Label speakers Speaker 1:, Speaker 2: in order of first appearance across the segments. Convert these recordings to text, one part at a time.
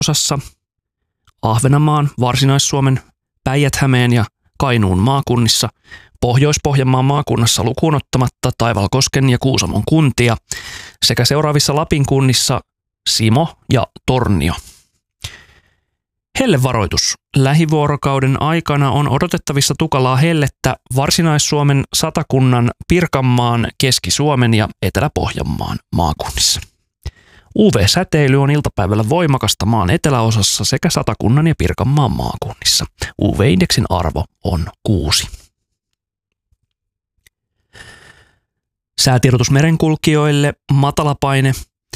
Speaker 1: osassa, Ahvenanmaan, Varsinais-Suomen, Päijät-Hämeen ja Kainuun maakunnissa, Pohjois-Pohjanmaan maakunnassa lukuun ottamatta Taivalkosken ja Kuusamon kuntia sekä seuraavissa Lapin kunnissa Simo ja Tornio. Hellevaroitus. Lähivuorokauden aikana on odotettavissa tukalaa hellettä Varsinais-Suomen, Satakunnan, Pirkanmaan, Keski-Suomen ja Etelä-Pohjanmaan maakunnissa. UV-säteily on iltapäivällä voimakasta maan eteläosassa sekä Satakunnan ja Pirkanmaan maakunnissa. UV-indeksin arvo on 6. Säätiedotus merenkulkijoille, matalapaine.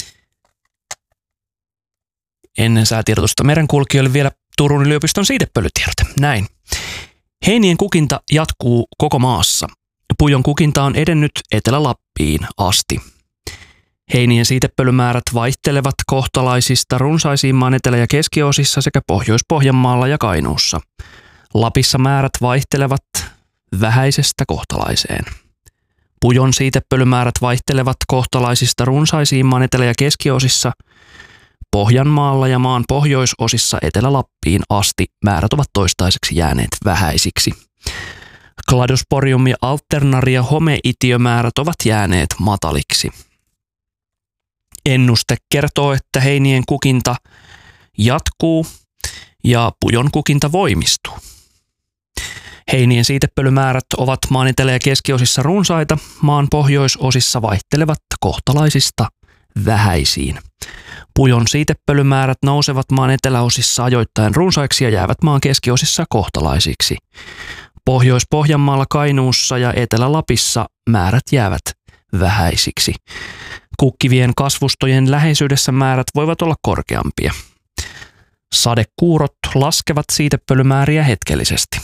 Speaker 1: Ennen säätiedotusta merenkulkijoille vielä Turun yliopiston siitepölytiedote. Näin. Heinien kukinta jatkuu koko maassa. Pujon kukinta on edennyt Etelä-Lappiin asti. Heinien siitepölymäärät vaihtelevat kohtalaisista runsaisiin maan etelä- ja keskiosissa sekä Pohjois-Pohjanmaalla ja Kainuussa. Lapissa määrät vaihtelevat vähäisestä kohtalaiseen. Pujon siitepölymäärät vaihtelevat kohtalaisista runsaisiin maan etelä- ja keskiosissa. Pohjanmaalla ja maan pohjoisosissa Etelä-Lappiin asti määrät ovat toistaiseksi jääneet vähäisiksi. Cladosporium- ja alternaria homeitiömäärät ovat jääneet mataliksi. Ennuste kertoo, että heinien kukinta jatkuu ja pujon kukinta voimistuu. Heinien siitepölymäärät ovat maan etelä- ja keskiosissa runsaita, maan pohjoisosissa vaihtelevat kohtalaisista vähäisiin. Pujon siitepölymäärät nousevat maan eteläosissa ajoittain runsaiksi ja jäävät maan keskiosissa kohtalaisiksi. Pohjois-Pohjanmaalla, Kainuussa ja Etelä-Lapissa määrät jäävät vähäisiksi. Kukkivien kasvustojen läheisyydessä määrät voivat olla korkeampia. Sadekuurot laskevat siitepölymääriä hetkellisesti.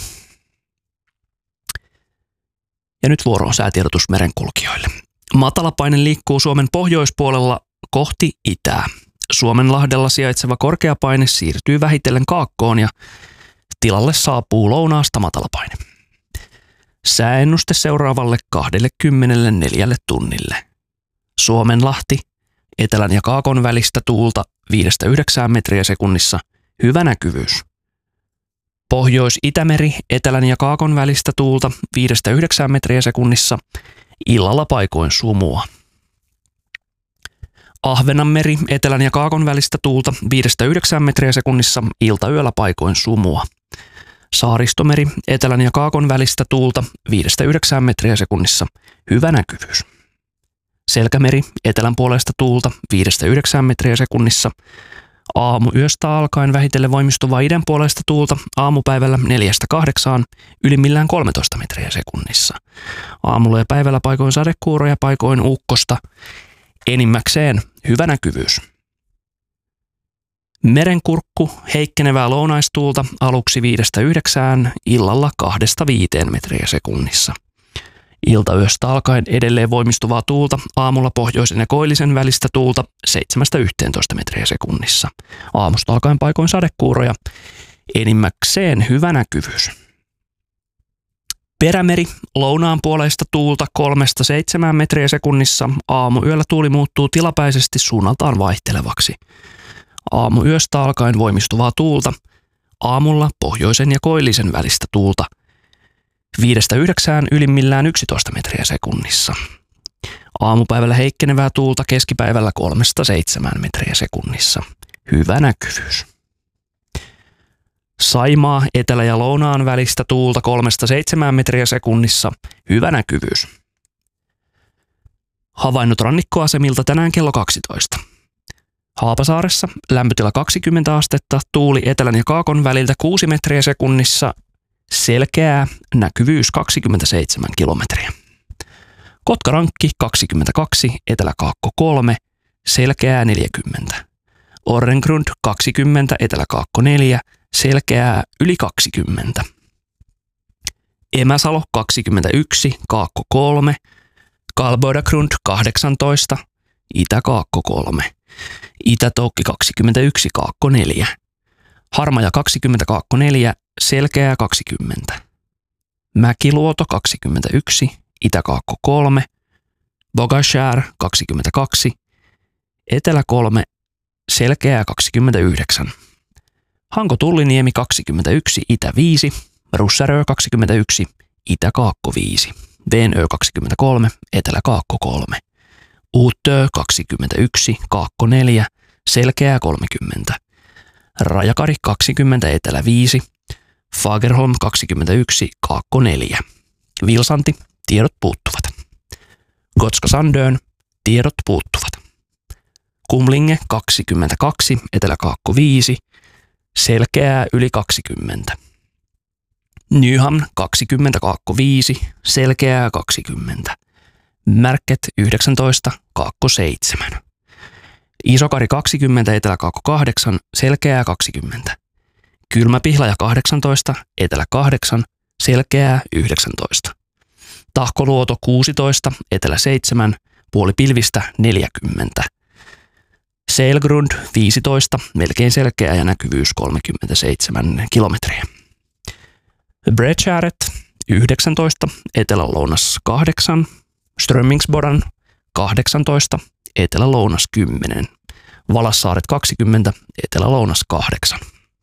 Speaker 1: Ja nyt vuoroon säätiedotus merenkulkijoille. Matalapaine liikkuu Suomen pohjoispuolella kohti itää. Suomenlahdella sijaitseva korkeapaine siirtyy vähitellen kaakkoon ja tilalle saapuu lounaasta matalapaine. Sääennuste seuraavalle 24 tunnille. Suomenlahti, etelän ja kaakon välistä tuulta 5–9 metriä sekunnissa, hyvä näkyvyys. Pohjois-Itämeri, etelän ja kaakon välistä tuulta 5–9 metriä sekunnissa, illalla paikoin sumua. Ahvenanmeri, etelän ja kaakon välistä tuulta 5–9 metriä sekunnissa, iltayöllä paikoin sumua. Saaristomeri, etelän ja kaakon välistä tuulta 5–9 metriä sekunnissa, hyvä näkyvyys. Selkämeri, etelän puolesta tuulta 5–9 metriä sekunnissa. Aamuyöstä alkaen vähitellen voimistuvaa idän puolesta tuulta aamupäivällä 4–8, ylimmillään 13 metriä sekunnissa. Aamulla ja päivällä paikoin sadekuuroja, paikoin ukkosta. Enimmäkseen hyvä näkyvyys. Merenkurkku, heikkenevää lounaistuulta aluksi 5–9, illalla 2–5 metriä sekunnissa. Iltayöstä alkaen edelleen voimistuvaa tuulta, aamulla pohjoisen ja koillisen välistä tuulta 7–11 metriä sekunnissa. Aamusta alkaen paikoin sadekuuroja, enimmäkseen hyvä näkyvyys. Perämeri, lounaan puoleista tuulta 3–7 metriä sekunnissa, aamuyöllä tuuli muuttuu tilapäisesti suunnaltaan vaihtelevaksi. Aamuyöstä alkaen voimistuvaa tuulta, aamulla pohjoisen ja koillisen välistä tuulta 5–9, ylimmillään 11 metriä sekunnissa. Aamupäivällä heikkenevää tuulta, keskipäivällä 3–7 metriä sekunnissa. Hyvä näkyvyys. Saimaa, etelä- ja lounaan välistä tuulta 3–7 metriä sekunnissa. Hyvä näkyvyys. Havainnot rannikkoasemilta tänään kello 12. Haapasaaressa lämpötila 20 astetta, tuuli etelän ja kaakon väliltä 6 metriä sekunnissa. Selkeää, näkyvyys 27 kilometriä. Kotkarankki 22, eteläkaakko 3, selkeää 40. Orrengrund 20, eteläkaakko 4, selkeää yli 20. Emäsalo 21, kaakko 3, Kalbodagrund 18, itäkaakko 3, Itätoukki 21, kaakko 4, Harmaja 20, kaakko 4, selkeää 20. Mäkiluoto 21, itäkaakko 3, Bogashär 22, etelä 3, selkeää 29. Hanko Tulliniemi 21, Itä 5, Russärö 21, Itä Kaakko 5, Venö 23, Etelä Kaakko 3, Uutö 21, Kaakko 4, Selkeää 30, Rajakari 20, Etelä 5, Fagerholm 21, Kaakko 4, Vilsanti, tiedot puuttuvat. Gotska Sandön, tiedot puuttuvat. Kumlinge 22, Etelä Kaakko 5, Selkeää yli 20. Nyhamn 20, Kaakko 5, Selkeää 20. Märket 19, Kaakko 7. Isokari 20, Etelä Kaakko 8, Selkeää 20. Kylmäpihlaja 18, Etelä 8, Selkeää 19. Tahkoluoto 16, Etelä 7, puoli pilvistä 40. Seilgrund 15, melkein selkeä ja näkyvyys 37 kilometriä. Bredgäret 19, Etelä-Lounas 8, Strömmingsbodan 18, Etelä-Lounas 10, Valassaaret 20, Etelä-Lounas 8.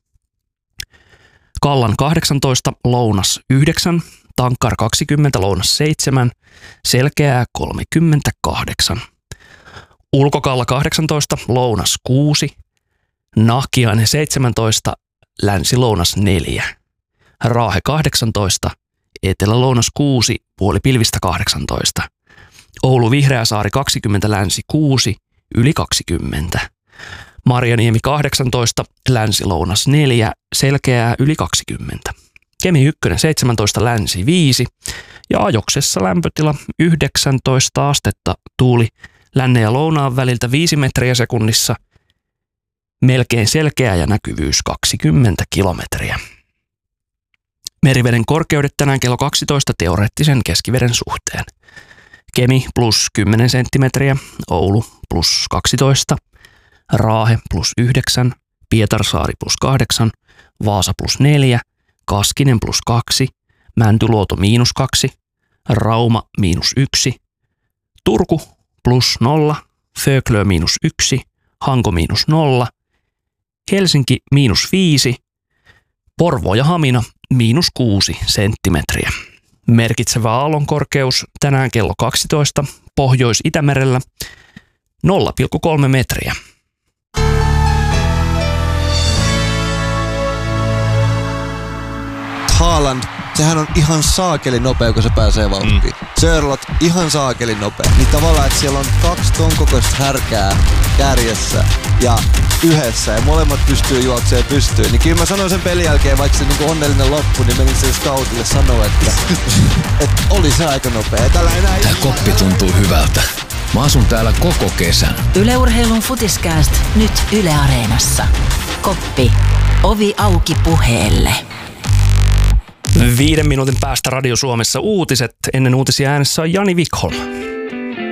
Speaker 1: Kallan 18, Lounas 9, Tankkar 20, Lounas 7, Selkeää 38. Ulkokalla 18, Lounas 6, Nahkiainen 17, Länsi-Lounas 4, Raahe 18, Etelä-Lounas 6, puoli pilvistä 18, Oulu Vihreäsaari 20, Länsi 6, yli 20, Marjaniemi 18, Länsi-Lounas 4, Selkeää yli 20, Kemi 1, 17, Länsi 5 ja Ajoksessa lämpötila 19 astetta, tuuli lännen ja lounaan väliltä 5 metriä sekunnissa, melkein selkeä ja näkyvyys 20 kilometriä. Meriveden korkeudet tänään kello 12 teoreettisen keskiveden suhteen. Kemi plus 10 senttimetriä, Oulu plus 12, Raahe plus 9, Pietarsaari plus 8, Vaasa plus 4, Kaskinen plus 2, Mäntyluoto miinus 2, Rauma miinus 1, Turku plus 0, Föglö miinus 1, Hanko miinus 0, Helsinki miinus 5, Porvoo ja Hamina miinus 6 senttimetriä. Merkitsevä aallonkorkeus tänään kello 12 Pohjois-Itämerellä 0,3 metriä.
Speaker 2: Haaland, sehän on ihan saakeli nopea, kun se pääsee vauhtiin. Sörlot, ihan saakeli nopea. Niin tavallaan, että siellä on 2 ton kokoista härkää kärjessä ja yhdessä ja molemmat pystyy juoksemaan pystyyn. Niin kyllä mä sanoin sen pelin jälkeen, vaikka se niinku onnellinen loppu, niin menin sen scoutille sanoa, että oli se aika nopea. Tää
Speaker 3: koppi tuntuu hyvältä. Mä asun täällä koko kesän.
Speaker 4: Yle Urheilun Futiskääst nyt Yle Areenassa. Koppi. Ovi auki puheelle.
Speaker 1: 5 minuutin päästä Radio Suomessa uutiset. Ennen uutisia äänessä on Jani Vikholm.